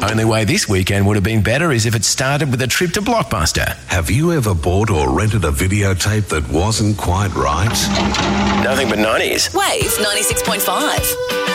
Only way this weekend would have been better is if it started with a trip to Blockbuster. Have you ever bought or rented a videotape that wasn't quite right? Nothing but 90s. Wave 96.5.